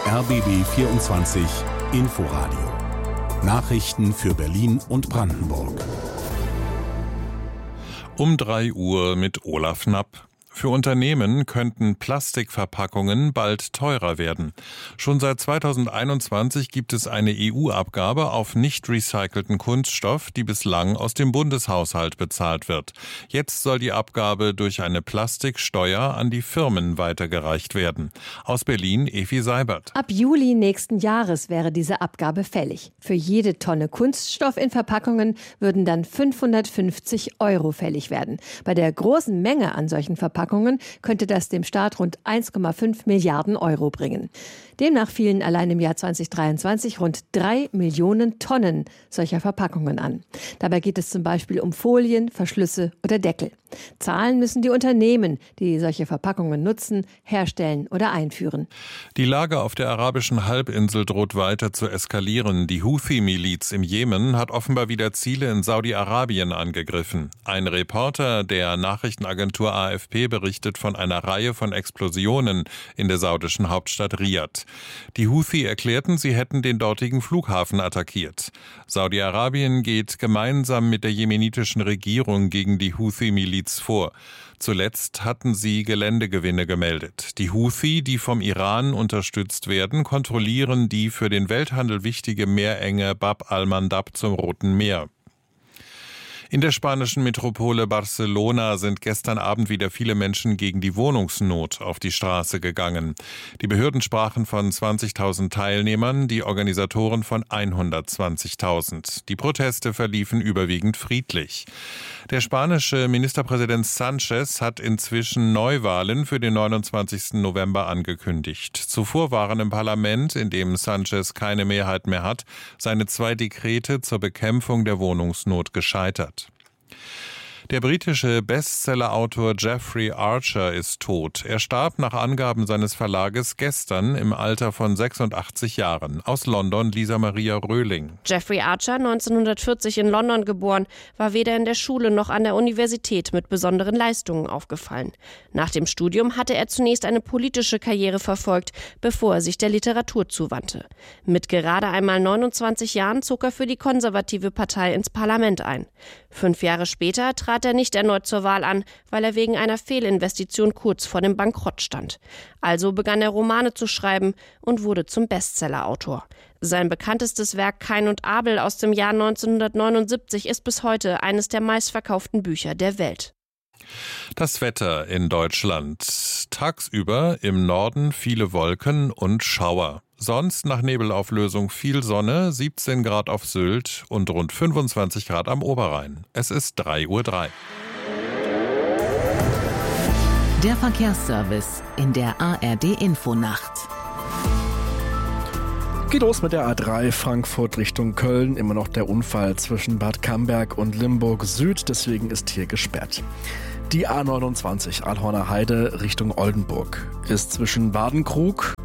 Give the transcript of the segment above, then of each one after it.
RBB 24 Inforadio. Nachrichten für Berlin und Brandenburg. Um 3 Uhr mit Olaf Knapp. Für Unternehmen könnten Plastikverpackungen bald teurer werden. Schon seit 2021 gibt es eine EU-Abgabe auf nicht recycelten Kunststoff, die bislang aus dem Bundeshaushalt bezahlt wird. Jetzt soll die Abgabe durch eine Plastiksteuer an die Firmen weitergereicht werden. Aus Berlin Evi Seibert. Ab Juli nächsten Jahres wäre diese Abgabe fällig. Für jede Tonne Kunststoff in Verpackungen würden dann 550 € fällig werden. Bei der großen Menge an solchen Verpackungen könnte das dem Staat rund 1,5 Milliarden € bringen. Demnach fielen allein im Jahr 2023 rund 3 Millionen Tonnen solcher Verpackungen an. Dabei geht es zum Beispiel um Folien, Verschlüsse oder Deckel. Zahlen müssen die Unternehmen, die solche Verpackungen nutzen, herstellen oder einführen. Die Lage auf der arabischen Halbinsel droht weiter zu eskalieren. Die Houthi-Miliz im Jemen hat offenbar wieder Ziele in Saudi-Arabien angegriffen. Ein Reporter der Nachrichtenagentur AFP berichtet von einer Reihe von Explosionen in der saudischen Hauptstadt Riad. Die Houthi erklärten, sie hätten den dortigen Flughafen attackiert. Saudi-Arabien geht gemeinsam mit der jemenitischen Regierung gegen die Houthi-Miliz vor. Zuletzt hatten sie Geländegewinne gemeldet. Die Houthi, die vom Iran unterstützt werden, kontrollieren die für den Welthandel wichtige Meerenge Bab al-Mandab zum Roten Meer. In der spanischen Metropole Barcelona sind gestern Abend wieder viele Menschen gegen die Wohnungsnot auf die Straße gegangen. Die Behörden sprachen von 20.000 Teilnehmern, die Organisatoren von 120.000. Die Proteste verliefen überwiegend friedlich. Der spanische Ministerpräsident Sánchez hat inzwischen Neuwahlen für den 29. November angekündigt. Zuvor waren im Parlament, in dem Sánchez keine Mehrheit mehr hat, seine 2 Dekrete zur Bekämpfung der Wohnungsnot gescheitert. Der britische Bestsellerautor Jeffrey Archer ist tot. Er starb nach Angaben seines Verlages gestern im Alter von 86 Jahren. Aus London Lisa Maria Röhling. Jeffrey Archer, 1940 in London geboren, war weder in der Schule noch an der Universität mit besonderen Leistungen aufgefallen. Nach dem Studium hatte er zunächst eine politische Karriere verfolgt, bevor er sich der Literatur zuwandte. Mit gerade einmal 29 Jahren zog er für die konservative Partei ins Parlament ein. 5 Jahre später trat er nicht erneut zur Wahl an, weil er wegen einer Fehlinvestition kurz vor dem Bankrott stand. Also begann er Romane zu schreiben und wurde zum Bestsellerautor. Sein bekanntestes Werk Kain und Abel aus dem Jahr 1979 ist bis heute eines der meistverkauften Bücher der Welt. Das Wetter in Deutschland. Tagsüber im Norden viele Wolken und Schauer. Sonst nach Nebelauflösung viel Sonne, 17 Grad auf Sylt und rund 25 Grad am Oberrhein. Es ist 3:03 Uhr. Der Verkehrsservice in der ARD-Infonacht. Geht los mit der A3 Frankfurt Richtung Köln. Immer noch der Unfall zwischen Bad Camberg und Limburg Süd, deswegen ist hier gesperrt. Die A29 Alhorner Heide Richtung Oldenburg ist zwischen Wadenburg.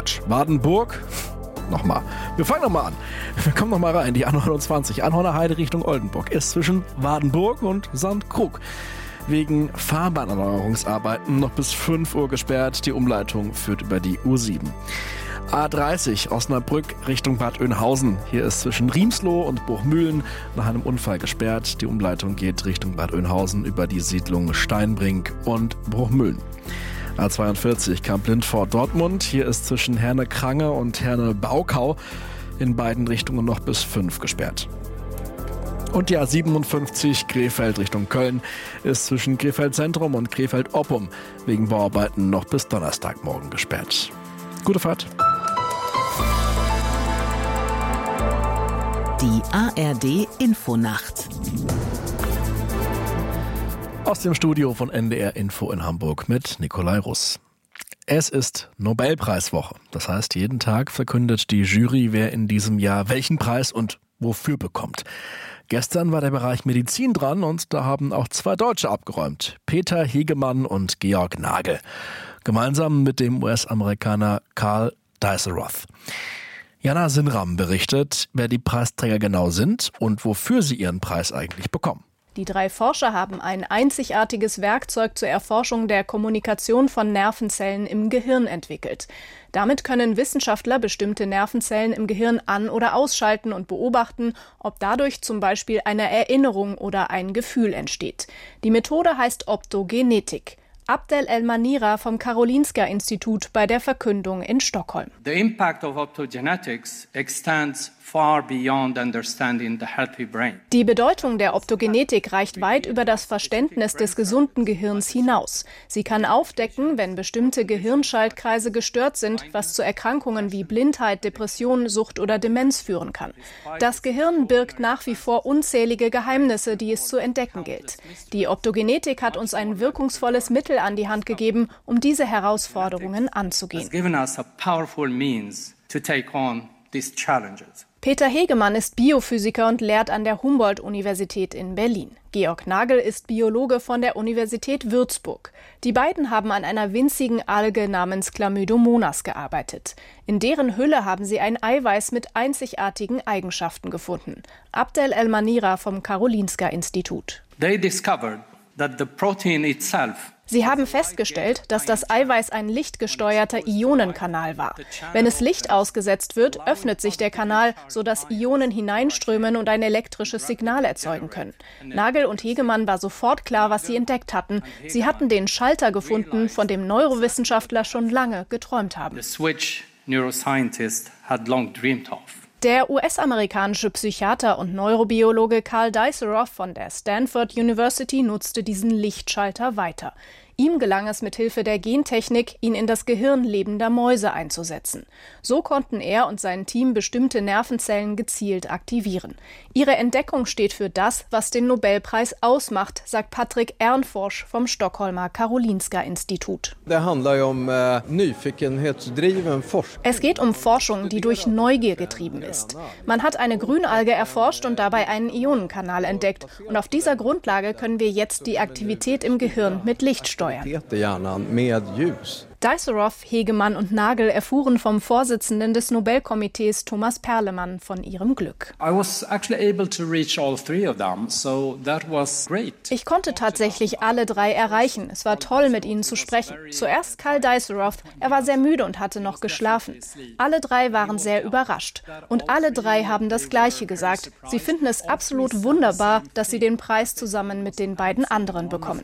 Nochmal. Wir fangen nochmal an. Wir kommen nochmal rein. Die A29 Alhorner Heide Richtung Oldenburg ist zwischen Wadenburg und Sandkrug. Wegen Fahrbahnerneuerungsarbeiten noch bis 5 Uhr gesperrt. Die Umleitung führt über die U7. A30 Osnabrück Richtung Bad Oeynhausen. Hier ist zwischen Riemsloh und Bruchmühlen nach einem Unfall gesperrt. Die Umleitung geht Richtung Bad Oeynhausen über die Siedlung Steinbrink und Bruchmühlen. A42 Kamp-Lindfort Dortmund. Hier ist zwischen Herne-Krange und Herne-Baukau in beiden Richtungen noch bis 5 gesperrt. Und die A57 Krefeld Richtung Köln ist zwischen Krefeld Zentrum und Krefeld Oppum wegen Bauarbeiten noch bis Donnerstagmorgen gesperrt. Gute Fahrt. Die ARD Infonacht. Aus dem Studio von NDR Info in Hamburg mit Nikolai Russ. Es ist Nobelpreiswoche. Das heißt, jeden Tag verkündet die Jury, wer in diesem Jahr welchen Preis und wofür bekommt. Gestern war der Bereich Medizin dran und da haben auch 2 Deutsche abgeräumt. Peter Hegemann und Georg Nagel. Gemeinsam mit dem US-Amerikaner Carl Dieselroth. Jana Sinram berichtet, wer die Preisträger genau sind und wofür sie ihren Preis eigentlich bekommen. Die 3 Forscher haben ein einzigartiges Werkzeug zur Erforschung der Kommunikation von Nervenzellen im Gehirn entwickelt. Damit können Wissenschaftler bestimmte Nervenzellen im Gehirn an- oder ausschalten und beobachten, ob dadurch zum Beispiel eine Erinnerung oder ein Gefühl entsteht. Die Methode heißt Optogenetik. Abdel El-Manira vom Karolinska-Institut bei der Verkündung in Stockholm. The impact of optogenetics extends far beyond understanding the healthy brain. Die Bedeutung der Optogenetik reicht weit über das Verständnis des gesunden Gehirns hinaus. Sie kann aufdecken, wenn bestimmte Gehirnschaltkreise gestört sind, was zu Erkrankungen wie Blindheit, Depression, Sucht oder Demenz führen kann. Das Gehirn birgt nach wie vor unzählige Geheimnisse, die es zu entdecken gilt. Die Optogenetik hat uns ein wirkungsvolles Mittel an die Hand gegeben, um diese Herausforderungen anzugehen. Peter Hegemann ist Biophysiker und lehrt an der Humboldt-Universität in Berlin. Georg Nagel ist Biologe von der Universität Würzburg. Die beiden haben an einer winzigen Alge namens Chlamydomonas gearbeitet. In deren Hülle haben sie ein Eiweiß mit einzigartigen Eigenschaften gefunden. Abdel El-Manira vom Karolinska-Institut. They discovered that the protein itself. Sie haben festgestellt, dass das Eiweiß ein lichtgesteuerter Ionenkanal war. Wenn es Licht ausgesetzt wird, öffnet sich der Kanal, sodass Ionen hineinströmen und ein elektrisches Signal erzeugen können. Nagel und Hegemann war sofort klar, was sie entdeckt hatten. Sie hatten den Schalter gefunden, von dem Neurowissenschaftler schon lange geträumt haben. The switch neuroscientists had long dreamed of. Der US-amerikanische Psychiater und Neurobiologe Karl Diceroff von der Stanford University nutzte diesen Lichtschalter weiter. Ihm gelang es mit Hilfe der Gentechnik, ihn in das Gehirn lebender Mäuse einzusetzen. So konnten er und sein Team bestimmte Nervenzellen gezielt aktivieren. Ihre Entdeckung steht für das, was den Nobelpreis ausmacht, sagt Patrick Ernforsch vom Stockholmer Karolinska-Institut. Es geht um Forschung, die durch Neugier getrieben ist. Man hat eine Grünalge erforscht und dabei einen Ionenkanal entdeckt. Und auf dieser Grundlage können wir jetzt die Aktivität im Gehirn mit Licht steuern. Diceroff, Hegemann und Nagel erfuhren vom Vorsitzenden des Nobelkomitees Thomas Perlemann von ihrem Glück. Ich konnte tatsächlich alle 3 erreichen. Es war toll, mit ihnen zu sprechen. Zuerst Karl Diceroff. Er war sehr müde und hatte noch geschlafen. Alle 3 waren sehr überrascht. Und alle 3 haben das Gleiche gesagt. Sie finden es absolut wunderbar, dass sie den Preis zusammen mit den beiden anderen bekommen.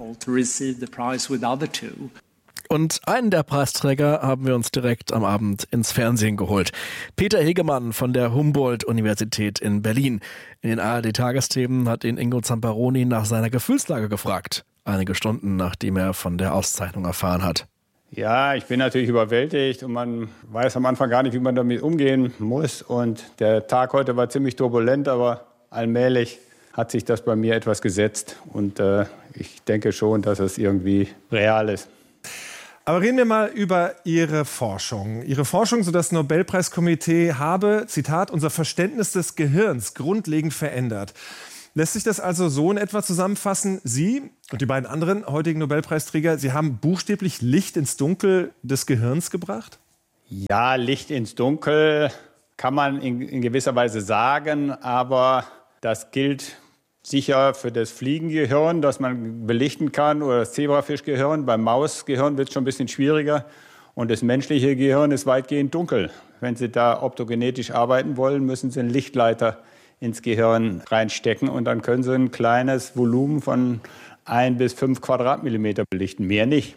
Und einen der Preisträger haben wir uns direkt am Abend ins Fernsehen geholt. Peter Hegemann von der Humboldt-Universität in Berlin. In den ARD-Tagesthemen hat ihn Ingo Zamperoni nach seiner Gefühlslage gefragt. Einige Stunden, nachdem er von der Auszeichnung erfahren hat. Ja, ich bin natürlich überwältigt und man weiß am Anfang gar nicht, wie man damit umgehen muss. Und der Tag heute war ziemlich turbulent, aber allmählich hat sich das bei mir etwas gesetzt. Und ich denke schon, dass es irgendwie real ist. Aber reden wir mal über Ihre Forschung. Ihre Forschung, so das Nobelpreiskomitee habe, Zitat, unser Verständnis des Gehirns grundlegend verändert. Lässt sich das also so in etwa zusammenfassen? Sie und die beiden anderen heutigen Nobelpreisträger, Sie haben buchstäblich Licht ins Dunkel des Gehirns gebracht? Ja, Licht ins Dunkel kann man in gewisser Weise sagen, aber das gilt sicher für das Fliegengehirn, das man belichten kann, oder das Zebrafischgehirn. Beim Mausgehirn wird es schon ein bisschen schwieriger. Und das menschliche Gehirn ist weitgehend dunkel. Wenn Sie da optogenetisch arbeiten wollen, müssen Sie einen Lichtleiter ins Gehirn reinstecken. Und dann können Sie ein kleines Volumen von 1 bis 5 Quadratmillimeter belichten. Mehr nicht.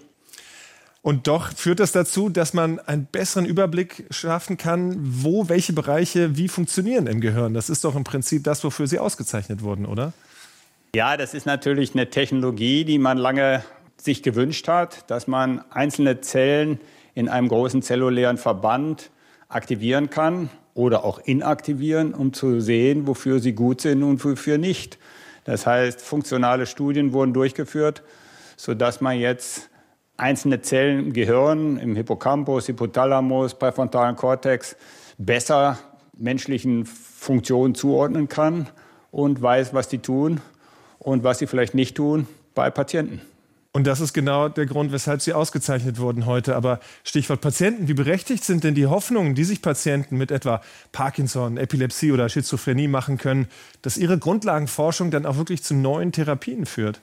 Und doch führt das dazu, dass man einen besseren Überblick schaffen kann, wo welche Bereiche wie funktionieren im Gehirn. Das ist doch im Prinzip das, wofür Sie ausgezeichnet wurden, oder? Ja, das ist natürlich eine Technologie, die man lange sich gewünscht hat, dass man einzelne Zellen in einem großen zellulären Verband aktivieren kann oder auch inaktivieren, um zu sehen, wofür sie gut sind und wofür nicht. Das heißt, funktionale Studien wurden durchgeführt, sodass man jetzt einzelne Zellen im Gehirn, im Hippocampus, Hypothalamus, präfrontalen Kortex besser menschlichen Funktionen zuordnen kann und weiß, was die tun und was sie vielleicht nicht tun bei Patienten. Und das ist genau der Grund, weshalb Sie ausgezeichnet wurden heute. Aber Stichwort Patienten, wie berechtigt sind denn die Hoffnungen, die sich Patienten mit etwa Parkinson, Epilepsie oder Schizophrenie machen können, dass ihre Grundlagenforschung dann auch wirklich zu neuen Therapien führt?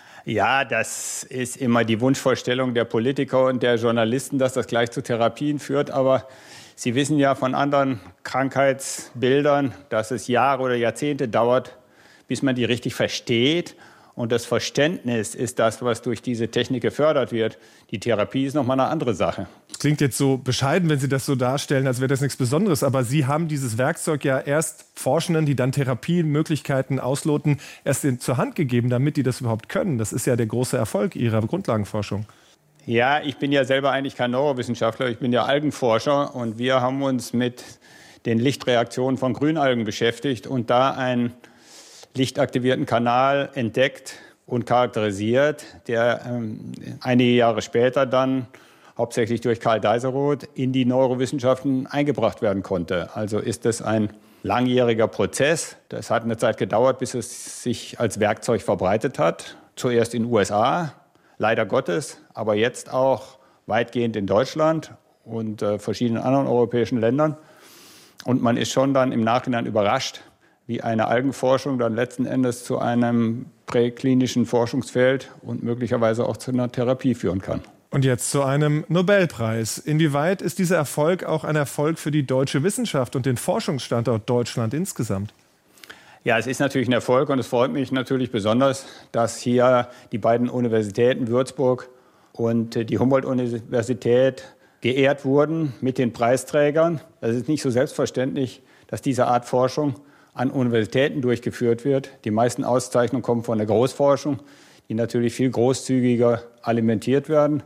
Ja, das ist immer die Wunschvorstellung der Politiker und der Journalisten, dass das gleich zu Therapien führt. Aber Sie wissen ja von anderen Krankheitsbildern, dass es Jahre oder Jahrzehnte dauert, bis man die richtig versteht. Und das Verständnis ist das, was durch diese Technik gefördert wird. Die Therapie ist nochmal eine andere Sache. Das klingt jetzt so bescheiden, wenn Sie das so darstellen, als wäre das nichts Besonderes. Aber Sie haben dieses Werkzeug ja erst Forschenden, die dann Therapiemöglichkeiten ausloten, erst zur Hand gegeben, damit die das überhaupt können. Das ist ja der große Erfolg Ihrer Grundlagenforschung. Ja, ich bin ja selber eigentlich kein Neurowissenschaftler, ich bin ja Algenforscher. Und wir haben uns mit den Lichtreaktionen von Grünalgen beschäftigt und da einen lichtaktivierten Kanal entdeckt und charakterisiert, der einige Jahre später dann hauptsächlich durch Karl Deisseroth in die Neurowissenschaften eingebracht werden konnte. Also ist es ein langjähriger Prozess. Das hat eine Zeit gedauert, bis es sich als Werkzeug verbreitet hat. Zuerst in den USA, leider Gottes, aber jetzt auch weitgehend in Deutschland und verschiedenen anderen europäischen Ländern. Und man ist schon dann im Nachhinein überrascht, wie eine Algenforschung dann letzten Endes zu einem präklinischen Forschungsfeld und möglicherweise auch zu einer Therapie führen kann. Und jetzt zu einem Nobelpreis. Inwieweit ist dieser Erfolg auch ein Erfolg für die deutsche Wissenschaft und den Forschungsstandort Deutschland insgesamt? Ja, es ist natürlich ein Erfolg und es freut mich natürlich besonders, dass hier die beiden Universitäten Würzburg und die Humboldt-Universität geehrt wurden mit den Preisträgern. Es ist nicht so selbstverständlich, dass diese Art Forschung an Universitäten durchgeführt wird. Die meisten Auszeichnungen kommen von der Großforschung, die natürlich viel großzügiger alimentiert werden.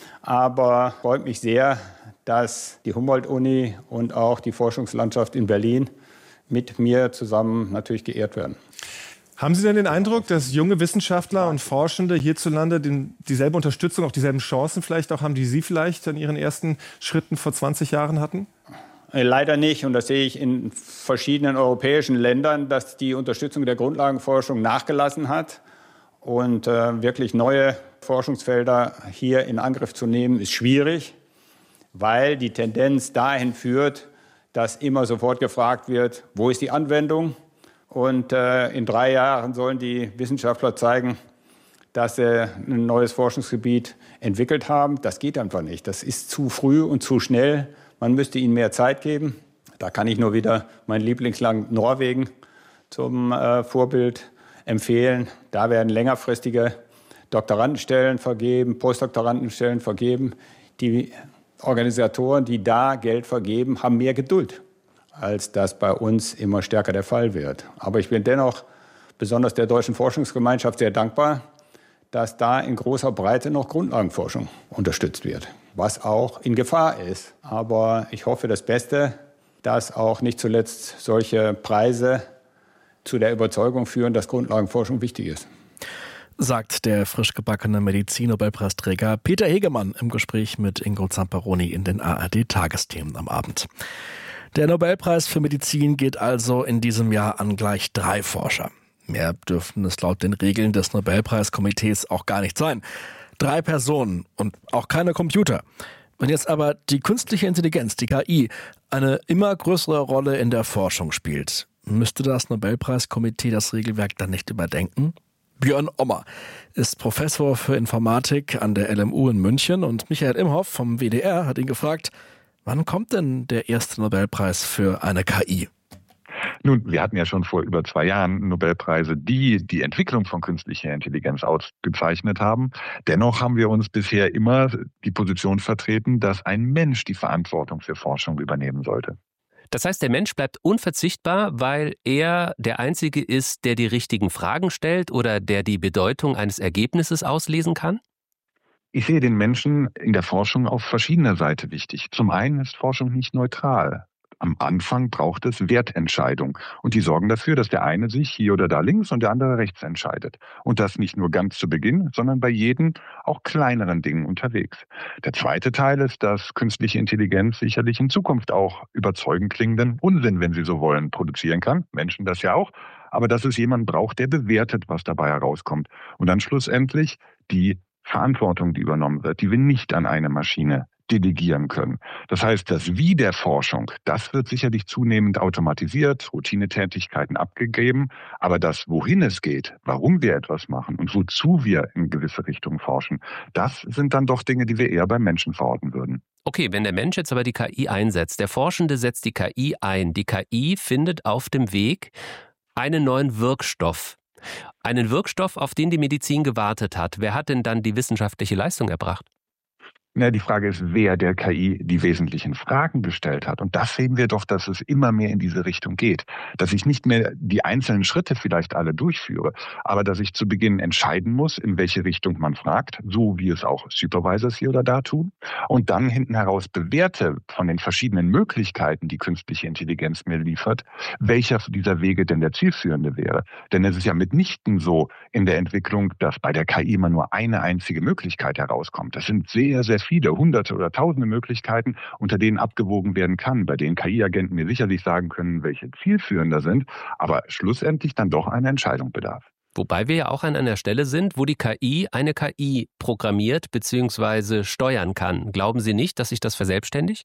Aber freut mich sehr, dass die Humboldt-Uni und auch die Forschungslandschaft in Berlin mit mir zusammen natürlich geehrt werden. Haben Sie denn den Eindruck, dass junge Wissenschaftler und Forschende hierzulande dieselbe Unterstützung, auch dieselben Chancen vielleicht auch haben, die Sie vielleicht an Ihren ersten Schritten vor 20 Jahren hatten? Leider nicht. Und das sehe ich in verschiedenen europäischen Ländern, dass die Unterstützung der Grundlagenforschung nachgelassen hat. Und wirklich neue Forschungsfelder hier in Angriff zu nehmen, ist schwierig, weil die Tendenz dahin führt, dass immer sofort gefragt wird, wo ist die Anwendung? Und in 3 Jahren sollen die Wissenschaftler zeigen, dass sie ein neues Forschungsgebiet entwickelt haben. Das geht einfach nicht. Das ist zu früh und zu schnell. Man müsste ihnen mehr Zeit geben. Da kann ich nur wieder mein Lieblingsland Norwegen zum Vorbild empfehlen. Da werden längerfristige Doktorandenstellen vergeben, Postdoktorandenstellen vergeben. Die Organisatoren, die da Geld vergeben, haben mehr Geduld, als das bei uns immer stärker der Fall wird. Aber ich bin dennoch besonders der deutschen Forschungsgemeinschaft sehr dankbar, dass da in großer Breite noch Grundlagenforschung unterstützt wird, was auch in Gefahr ist. Aber ich hoffe das Beste, dass auch nicht zuletzt solche Preise zu der Überzeugung führen, dass Grundlagenforschung wichtig ist. Sagt der frisch gebackene Medizin-Nobelpreisträger Peter Hegemann im Gespräch mit Ingo Zamperoni in den ARD-Tagesthemen am Abend. Der Nobelpreis für Medizin geht also in diesem Jahr an gleich 3 Forscher. Mehr dürften es laut den Regeln des Nobelpreiskomitees auch gar nicht sein. 3 Personen und auch keine Computer. Wenn jetzt aber die künstliche Intelligenz, die KI, eine immer größere Rolle in der Forschung spielt, müsste das Nobelpreiskomitee das Regelwerk dann nicht überdenken? Björn Ommer ist Professor für Informatik an der LMU in München und Michael Imhoff vom WDR hat ihn gefragt, wann kommt denn der erste Nobelpreis für eine KI? Nun, wir hatten ja schon vor über 2 Jahren Nobelpreise, die die Entwicklung von künstlicher Intelligenz ausgezeichnet haben. Dennoch haben wir uns bisher immer die Position vertreten, dass ein Mensch die Verantwortung für Forschung übernehmen sollte. Das heißt, der Mensch bleibt unverzichtbar, weil er der Einzige ist, der die richtigen Fragen stellt oder der die Bedeutung eines Ergebnisses auslesen kann? Ich sehe den Menschen in der Forschung auf verschiedener Seite wichtig. Zum einen ist Forschung nicht neutral. Am Anfang braucht es Wertentscheidung und die sorgen dafür, dass der eine sich hier oder da links und der andere rechts entscheidet. Und das nicht nur ganz zu Beginn, sondern bei jedem auch kleineren Dingen unterwegs. Der zweite Teil ist, dass künstliche Intelligenz sicherlich in Zukunft auch überzeugend klingenden Unsinn, wenn Sie so wollen, produzieren kann. Menschen das ja auch. Aber dass es jemanden braucht, der bewertet, was dabei herauskommt. Und dann schlussendlich die Verantwortung, die übernommen wird, die wir nicht an eine Maschine delegieren können. Das heißt, das Wie der Forschung, das wird sicherlich zunehmend automatisiert, Routinetätigkeiten abgegeben, aber das, wohin es geht, warum wir etwas machen und wozu wir in gewisse Richtungen forschen, das sind dann doch Dinge, die wir eher beim Menschen verorten würden. Okay, wenn der Mensch jetzt aber die KI einsetzt, der Forschende setzt die KI ein, die KI findet auf dem Weg einen neuen Wirkstoff. Einen Wirkstoff, auf den die Medizin gewartet hat. Wer hat denn dann die wissenschaftliche Leistung erbracht? Ja, die Frage ist, wer der KI die wesentlichen Fragen gestellt hat. Und das sehen wir doch, dass es immer mehr in diese Richtung geht. Dass ich nicht mehr die einzelnen Schritte vielleicht alle durchführe, aber dass ich zu Beginn entscheiden muss, in welche Richtung man fragt, so wie es auch Supervisors hier oder da tun. Und dann hinten heraus bewerte von den verschiedenen Möglichkeiten, die künstliche Intelligenz mir liefert, welcher dieser Wege denn der zielführende wäre. Denn es ist ja mitnichten so in der Entwicklung, dass bei der KI immer nur eine einzige Möglichkeit herauskommt. Das sind sehr, sehr viele, hunderte oder tausende Möglichkeiten, unter denen abgewogen werden kann, bei denen KI-Agenten mir sicherlich sagen können, welche zielführender sind, aber schlussendlich dann doch eine Entscheidung bedarf. Wobei wir ja auch an einer Stelle sind, wo die KI eine KI programmiert bzw. steuern kann. Glauben Sie nicht, dass sich das verselbstständigt?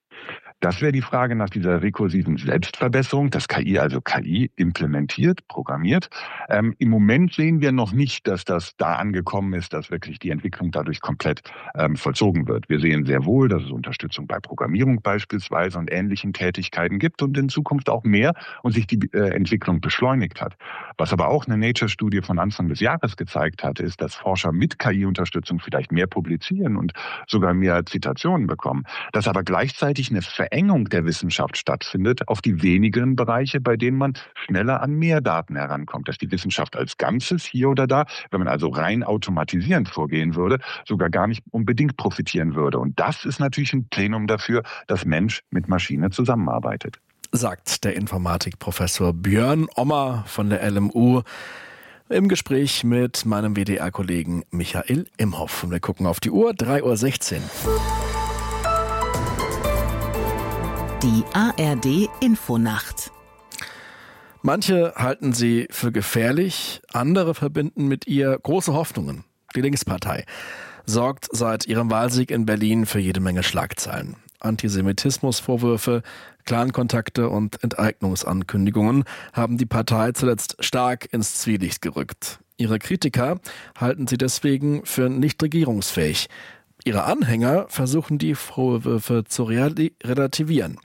Das wäre die Frage nach dieser rekursiven Selbstverbesserung, dass KI also KI implementiert, programmiert. Im Moment sehen wir noch nicht, dass das da angekommen ist, dass wirklich die Entwicklung dadurch komplett vollzogen wird. Wir sehen sehr wohl, dass es Unterstützung bei Programmierung beispielsweise und ähnlichen Tätigkeiten gibt und in Zukunft auch mehr und sich die Entwicklung beschleunigt hat. Was aber auch eine Nature-Studie von Anfang des Jahres gezeigt hat, ist, dass Forscher mit KI-Unterstützung vielleicht mehr publizieren und sogar mehr Zitationen bekommen. Dass aber gleichzeitig eine Verengung der Wissenschaft stattfindet auf die wenigen Bereiche, bei denen man schneller an mehr Daten herankommt. Dass die Wissenschaft als Ganzes hier oder da, wenn man also rein automatisierend vorgehen würde, sogar gar nicht unbedingt profitieren würde. Und das ist natürlich ein Plenum dafür, dass Mensch mit Maschine zusammenarbeitet. Sagt der Informatikprofessor Björn Ommer von der LMU im Gespräch mit meinem WDR-Kollegen Michael Imhoff. Und wir gucken auf die Uhr, 3:16 Uhr. Die ARD Infonacht. Manche halten sie für gefährlich, andere verbinden mit ihr große Hoffnungen. Die Linkspartei sorgt seit ihrem Wahlsieg in Berlin für jede Menge Schlagzeilen. Antisemitismusvorwürfe, Clankontakte und Enteignungsankündigungen haben die Partei zuletzt stark ins Zwielicht gerückt. Ihre Kritiker halten sie deswegen für nicht regierungsfähig. Ihre Anhänger versuchen die Vorwürfe zu relativieren.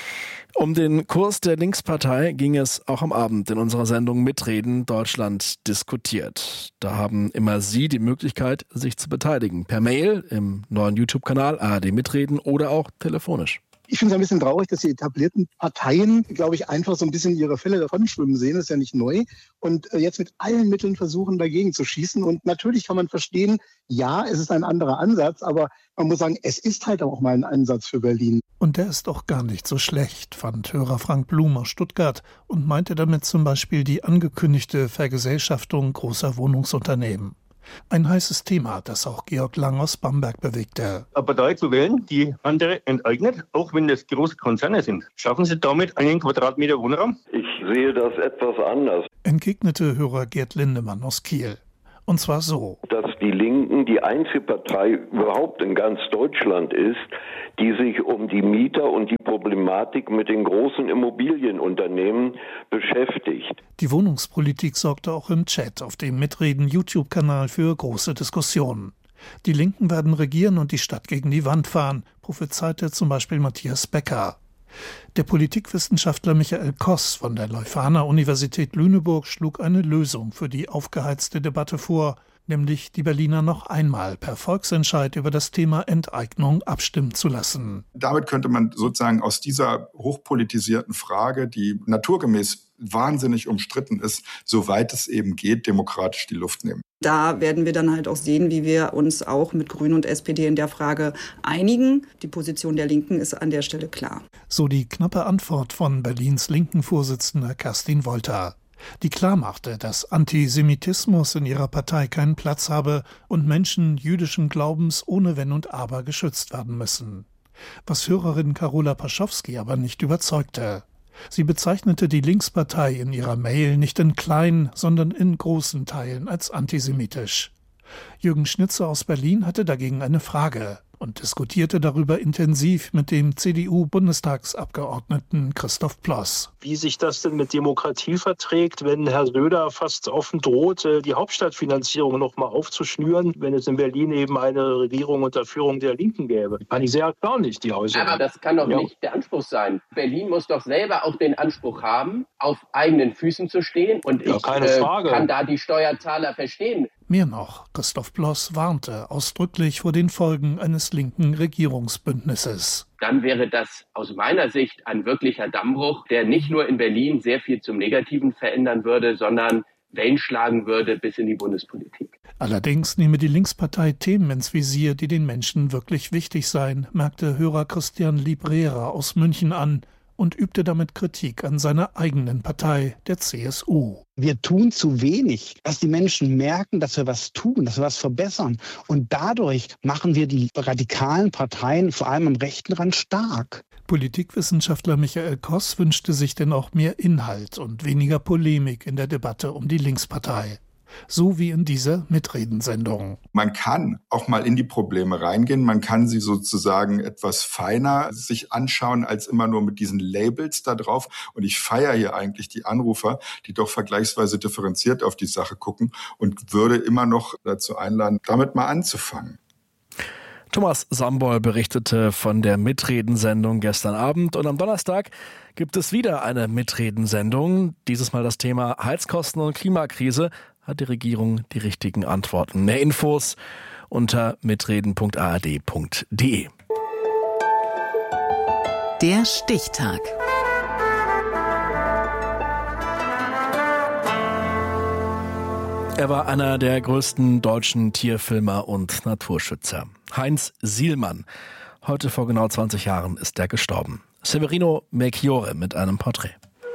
Um den Kurs der Linkspartei ging es auch am Abend in unserer Sendung Mitreden Deutschland diskutiert. Da haben immer Sie die Möglichkeit, sich zu beteiligen. Per Mail, im neuen YouTube-Kanal ARD Mitreden oder auch telefonisch. Ich finde es ein bisschen traurig, dass die etablierten Parteien, glaube ich, einfach so ein bisschen ihre Fälle davon schwimmen sehen. Das ist ja nicht neu. Und jetzt mit allen Mitteln versuchen, dagegen zu schießen. Und natürlich kann man verstehen, ja, es ist ein anderer Ansatz, aber man muss sagen, es ist halt auch mal ein Ansatz für Berlin. Und der ist auch gar nicht so schlecht, fand Hörer Frank Blum aus Stuttgart und meinte damit zum Beispiel die angekündigte Vergesellschaftung großer Wohnungsunternehmen. Ein heißes Thema, das auch Georg Lang aus Bamberg bewegte. Eine Partei zu wählen, die andere enteignet, auch wenn das große Konzerne sind. Schaffen Sie damit einen Quadratmeter Wohnraum? Ich sehe das etwas anders. Entgegnete Hörer Gerd Lindemann aus Kiel. Und zwar so: Dass die Linken die einzige Partei überhaupt in ganz Deutschland ist, die sich um die Mieter und die Problematik mit den großen Immobilienunternehmen beschäftigt. Die Wohnungspolitik sorgte auch im Chat auf dem Mitreden-YouTube-Kanal für große Diskussionen. Die Linken werden regieren und die Stadt gegen die Wand fahren, prophezeite zum Beispiel Matthias Becker. Der Politikwissenschaftler Michael Koss von der Leuphana-Universität Lüneburg schlug eine Lösung für die aufgeheizte Debatte vor, nämlich die Berliner noch einmal per Volksentscheid über das Thema Enteignung abstimmen zu lassen. Damit könnte man sozusagen aus dieser hochpolitisierten Frage, die naturgemäß wahnsinnig umstritten ist, soweit es eben geht, demokratisch die Luft nehmen. Da werden wir dann halt auch sehen, wie wir uns auch mit Grünen und SPD in der Frage einigen. Die Position der Linken ist an der Stelle klar. So die knappe Antwort von Berlins Linken-Vorsitzender Kerstin Wolter, die klarmachte, dass Antisemitismus in ihrer Partei keinen Platz habe und Menschen jüdischen Glaubens ohne Wenn und Aber geschützt werden müssen. Was Hörerin Carola Paschowski aber nicht überzeugte. Sie bezeichnete die Linkspartei in ihrer Mail nicht in kleinen, sondern in großen Teilen als antisemitisch. Jürgen Schnitzer aus Berlin hatte dagegen eine Frage und diskutierte darüber intensiv mit dem CDU-Bundestagsabgeordneten Christoph Ploss. Wie sich das denn mit Demokratie verträgt, wenn Herr Söder fast offen droht, die Hauptstadtfinanzierung noch mal aufzuschnüren, wenn es in Berlin eben eine Regierung unter Führung der Linken gäbe. Fand ich sehr erstaunlich, die Äußerung. Aber das kann doch nicht der Anspruch sein. Berlin muss doch selber auch den Anspruch haben, auf eigenen Füßen zu stehen. Und ich kann da die Steuerzahler verstehen. Mehr noch, Christoph Ploss warnte ausdrücklich vor den Folgen eines linken Regierungsbündnisses. Dann wäre das aus meiner Sicht ein wirklicher Dammbruch, der nicht nur in Berlin sehr viel zum Negativen verändern würde, sondern Wellen schlagen würde bis in die Bundespolitik. Allerdings nehme die Linkspartei Themen ins Visier, die den Menschen wirklich wichtig seien, merkte Hörer Christian Librera aus München an und übte damit Kritik an seiner eigenen Partei, der CSU. Wir tun zu wenig, dass die Menschen merken, dass wir was tun, dass wir was verbessern. Und dadurch machen wir die radikalen Parteien, vor allem am rechten Rand, stark. Politikwissenschaftler Michael Koss wünschte sich denn auch mehr Inhalt und weniger Polemik in der Debatte um die Linkspartei. So wie in dieser Mitredensendung. Man kann auch mal in die Probleme reingehen. Man kann sie sozusagen etwas feiner sich anschauen, als immer nur mit diesen Labels da drauf. Und ich feiere hier eigentlich die Anrufer, die doch vergleichsweise differenziert auf die Sache gucken und würde immer noch dazu einladen, damit mal anzufangen. Thomas Sambol berichtete von der Mitredensendung gestern Abend und am Donnerstag gibt es wieder eine Mitredensendung. Dieses Mal das Thema Heizkosten und Klimakrise. Hat die Regierung die richtigen Antworten? Mehr Infos unter mitreden.ard.de. Der Stichtag. Er war einer der größten deutschen Tierfilmer und Naturschützer. Heinz Sielmann. Heute vor genau 20 Jahren ist er gestorben. Severino Melchiorre mit einem Porträt.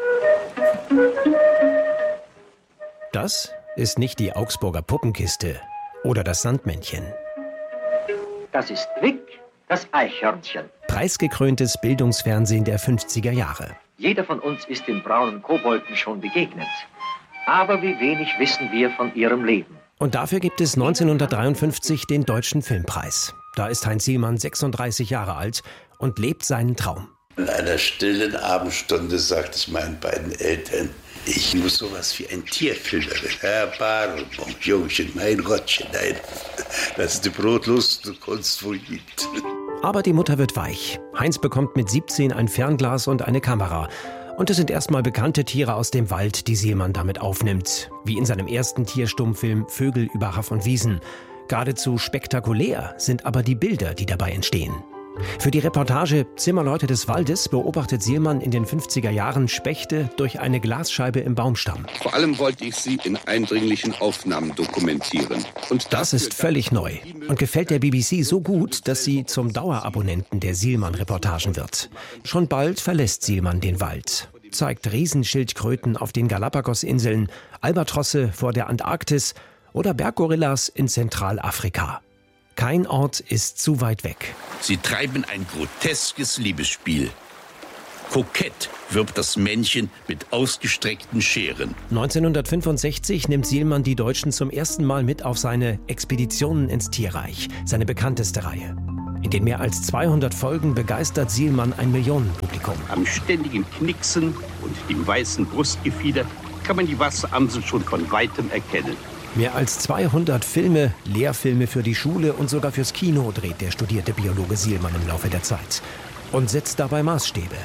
Das ist nicht die Augsburger Puppenkiste oder das Sandmännchen. Das ist Wick, das Eichhörnchen. Preisgekröntes Bildungsfernsehen der 50er Jahre. Jeder von uns ist den braunen Kobolden schon begegnet. Aber wie wenig wissen wir von ihrem Leben. Und dafür gibt es 1953 den Deutschen Filmpreis. Da ist Heinz Sielmann 36 Jahre alt und lebt seinen Traum. In einer stillen Abendstunde sagte ich meinen beiden Eltern, ich muss sowas wie ein Tierfilm werden. Herr Barelbaum, Jungchen, mein Gottchen, nein, das ist die brotlose Kunst wohl gibt. Aber die Mutter wird weich. Heinz bekommt mit 17 ein Fernglas und eine Kamera. Und es sind erstmal bekannte Tiere aus dem Wald, die Sielmann damit aufnimmt. Wie in seinem ersten Tierstummfilm Vögel über Haff und Wiesen. Geradezu spektakulär sind aber die Bilder, die dabei entstehen. Für die Reportage Zimmerleute des Waldes beobachtet Sielmann in den 50er Jahren Spechte durch eine Glasscheibe im Baumstamm. Vor allem wollte ich sie in eindringlichen Aufnahmen dokumentieren. Und das ist völlig neu und gefällt der BBC so gut, dass sie zum Dauerabonnenten der Sielmann-Reportagen wird. Schon bald verlässt Sielmann den Wald, zeigt Riesenschildkröten auf den Galapagos-Inseln, Albatrosse vor der Antarktis oder Berggorillas in Zentralafrika. Kein Ort ist zu weit weg. Sie treiben ein groteskes Liebesspiel. Kokett wirbt das Männchen mit ausgestreckten Scheren. 1965 nimmt Sielmann die Deutschen zum ersten Mal mit auf seine Expeditionen ins Tierreich, seine bekannteste Reihe. In den mehr als 200 Folgen begeistert Sielmann ein Millionenpublikum. Am ständigen Knicksen und dem weißen Brustgefieder kann man die Wasseramsel schon von Weitem erkennen. Mehr als 200 Filme, Lehrfilme für die Schule und sogar fürs Kino dreht der studierte Biologe Sielmann im Laufe der Zeit und setzt dabei Maßstäbe.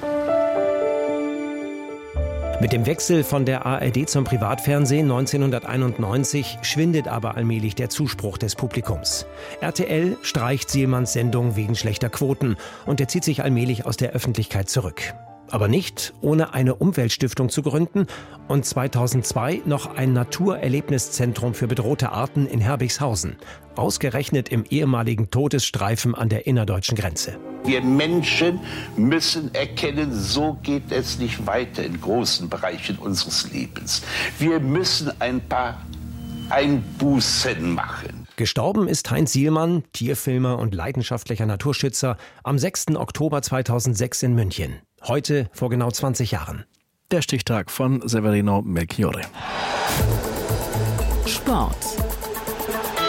Mit dem Wechsel von der ARD zum Privatfernsehen 1991 schwindet aber allmählich der Zuspruch des Publikums. RTL streicht Sielmanns Sendung wegen schlechter Quoten und er zieht sich allmählich aus der Öffentlichkeit zurück. Aber nicht ohne eine Umweltstiftung zu gründen und 2002 noch ein Naturerlebniszentrum für bedrohte Arten in Herbigshausen, ausgerechnet im ehemaligen Todesstreifen an der innerdeutschen Grenze. Wir Menschen müssen erkennen, so geht es nicht weiter in großen Bereichen unseres Lebens. Wir müssen ein paar Einbußen machen. Gestorben ist Heinz Sielmann, Tierfilmer und leidenschaftlicher Naturschützer, am 6. Oktober 2006 in München. Heute vor genau 20 Jahren. Der Stichtag von Severino Melchiorre. Sport.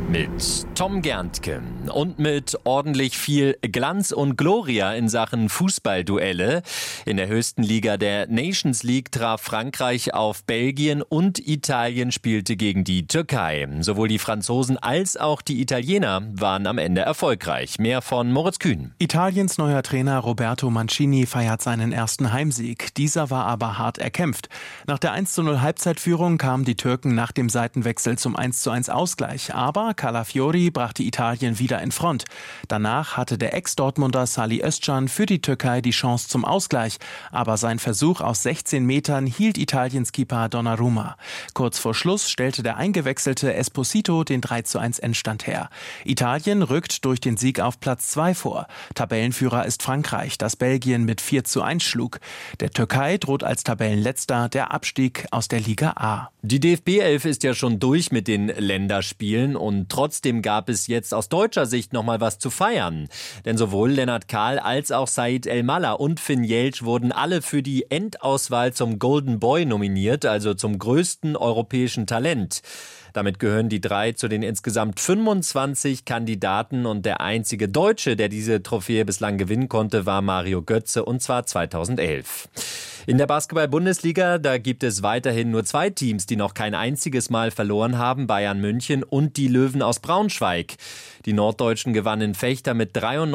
Mit Tom Gerntke und mit ordentlich viel Glanz und Gloria in Sachen Fußballduelle. In der höchsten Liga der Nations League traf Frankreich auf Belgien und Italien spielte gegen die Türkei. Sowohl die Franzosen als auch die Italiener waren am Ende erfolgreich. Mehr von Moritz Kühn. Italiens neuer Trainer Roberto Mancini feiert seinen ersten Heimsieg. Dieser war aber hart erkämpft. Nach der 1:0 Halbzeitführung kamen die Türken nach dem Seitenwechsel zum 1:1 Ausgleich. Aber Calafiori brachte Italien wieder in Front. Danach hatte der Ex-Dortmunder Salih Özcan für die Türkei die Chance zum Ausgleich. Aber sein Versuch aus 16 Metern hielt Italiens Keeper Donnarumma. Kurz vor Schluss stellte der eingewechselte Esposito den 3:1 Endstand her. Italien rückt durch den Sieg auf Platz 2 vor. Tabellenführer ist Frankreich, das Belgien mit 4:1 schlug. Der Türkei droht als Tabellenletzter der Abstieg aus der Liga A. Die DFB-11 ist ja schon durch mit den Länderspielen und trotzdem gab es jetzt aus deutscher Sicht noch mal was zu feiern. Denn sowohl Lennart Kahl als auch Said El-Mallah und Finn Jeltsch wurden alle für die Endauswahl zum Golden Boy nominiert, also zum größten europäischen Talent. Damit gehören die drei zu den insgesamt 25 Kandidaten und der einzige Deutsche, der diese Trophäe bislang gewinnen konnte, war Mario Götze und zwar 2011. In der Basketball-Bundesliga, da gibt es weiterhin nur 2 Teams, die noch kein einziges Mal verloren haben, Bayern München und die Löwen aus Braunschweig. Die Norddeutschen gewannen Fechter mit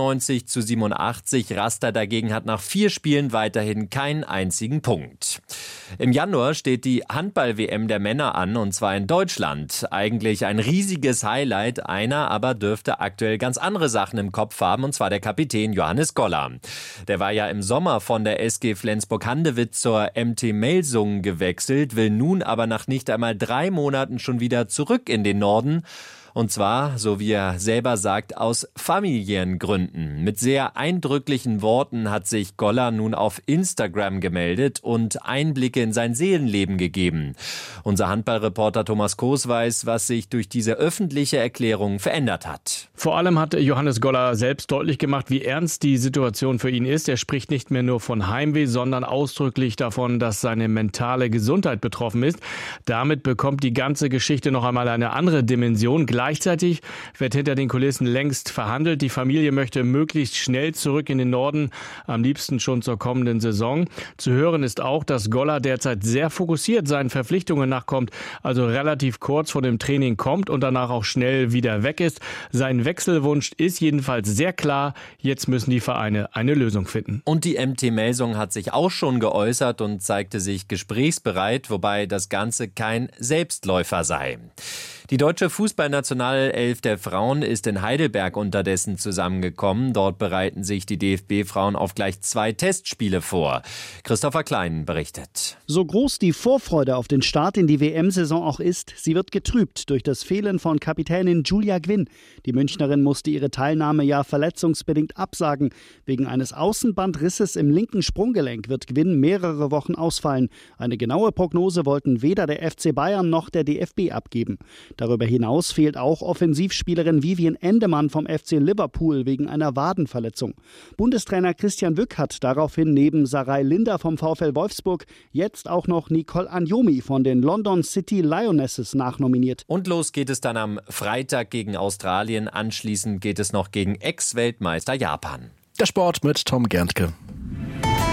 93:87. Raster dagegen hat nach 4 Spielen weiterhin keinen einzigen Punkt. Im Januar steht die Handball-WM der Männer an und zwar in Deutschland. Eigentlich ein riesiges Highlight, einer aber dürfte aktuell ganz andere Sachen im Kopf haben und zwar der Kapitän Johannes Goller. Der war ja im Sommer von der SG Flensburg-Handewitt zur MT Melsungen gewechselt, will nun aber nach nicht einmal 3 Monaten schon wieder zurück in den Norden. Und zwar, so wie er selber sagt, aus familiären Gründen. Mit sehr eindrücklichen Worten hat sich Goller nun auf Instagram gemeldet und Einblicke in sein Seelenleben gegeben. Unser Handballreporter Thomas Koos weiß, was sich durch diese öffentliche Erklärung verändert hat. Vor allem hat Johannes Goller selbst deutlich gemacht, wie ernst die Situation für ihn ist. Er spricht nicht mehr nur von Heimweh, sondern ausdrücklich davon, dass seine mentale Gesundheit betroffen ist. Damit bekommt die ganze Geschichte noch einmal eine andere Dimension. Gleichzeitig wird hinter den Kulissen längst verhandelt. Die Familie möchte möglichst schnell zurück in den Norden, am liebsten schon zur kommenden Saison. Zu hören ist auch, dass Goller derzeit sehr fokussiert seinen Verpflichtungen nachkommt, also relativ kurz vor dem Training kommt und danach auch schnell wieder weg ist. Sein Wechselwunsch ist jedenfalls sehr klar. Jetzt müssen die Vereine eine Lösung finden. Und die MT Melsungen hat sich auch schon geäußert und zeigte sich gesprächsbereit, wobei das Ganze kein Selbstläufer sei. Die deutsche Fußballnationalelf der Frauen ist in Heidelberg unterdessen zusammengekommen. Dort bereiten sich die DFB-Frauen auf gleich 2 Testspiele vor. Christopher Klein berichtet. So groß die Vorfreude auf den Start in die WM-Saison auch ist, sie wird getrübt durch das Fehlen von Kapitänin Julia Gwynn. Die Münchnerin musste ihre Teilnahme ja verletzungsbedingt absagen. Wegen eines Außenbandrisses im linken Sprunggelenk wird Gwynn mehrere Wochen ausfallen. Eine genaue Prognose wollten weder der FC Bayern noch der DFB abgeben. Darüber hinaus fehlt auch Offensivspielerin Vivian Endemann vom FC Liverpool wegen einer Wadenverletzung. Bundestrainer Christian Wück hat daraufhin neben Sarai Linder vom VfL Wolfsburg jetzt auch noch Nicole Anjomi von den London City Lionesses nachnominiert. Und los geht es dann am Freitag gegen Australien. Anschließend geht es noch gegen Ex-Weltmeister Japan. Der Sport mit Tom Gerntke.